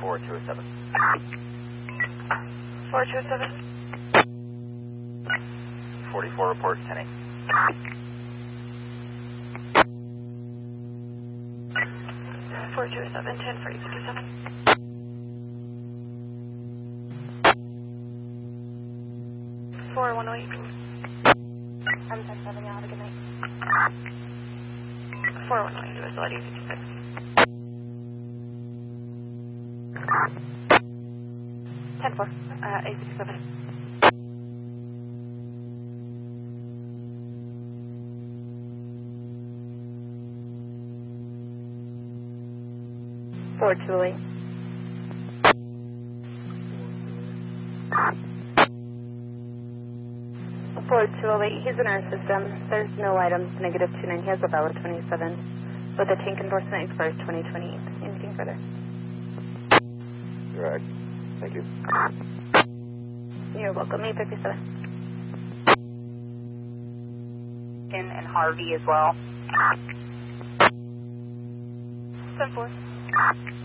4207. 4207. 44 report 10-8. 427, 10 for 857. Four 108. 777, yeah, have a good night. 4108, it was 856. 10-4, 867. 4208. 4208, he's in our system. There's no items, negative 29. He has a valid 27. But the tank endorsement expires 2028. Anything further? Correct. Thank you. You're welcome. 857. And Harvey as well. 10-4.